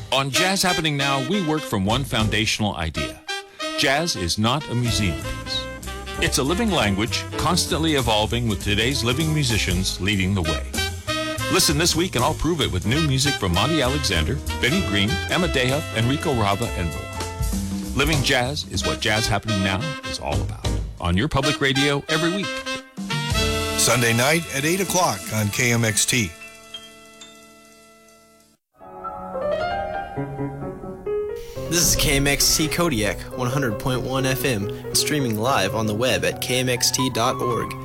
On Jazz Happening Now, we work from one foundational idea. Jazz is not a museum piece. It's a living language, constantly evolving with today's living musicians leading the way. Listen this week and I'll prove it with new music from Monty Alexander, Benny Green, Emma Deha, Enrico Rava, and more. Living jazz is what Jazz Happening Now is all about. On your public radio every week. Sunday night at 8 o'clock on KMXT. This is KMXT Kodiak, 100.1 FM, and streaming live on the web at kmxt.org.